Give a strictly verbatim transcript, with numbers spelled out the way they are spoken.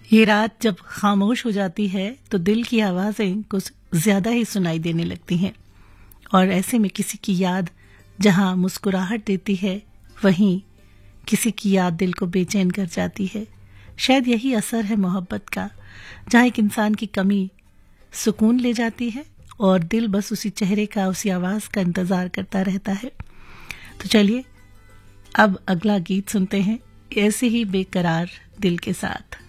ये रात जब खामोश हो जाती है तो दिल की आवाज़ें कुछ ज्यादा ही सुनाई देने लगती हैं, और ऐसे में किसी की याद जहां मुस्कुराहट देती है, वहीं किसी की याद दिल को बेचैन कर जाती है। शायद यही असर है मोहब्बत का, जहां एक इंसान की कमी सुकून ले जाती है और दिल बस उसी चेहरे का, उसी आवाज का इंतजार करता रहता है। तो चलिए अब अगला गीत सुनते हैं, ऐसे ही बेकरार दिल के साथ।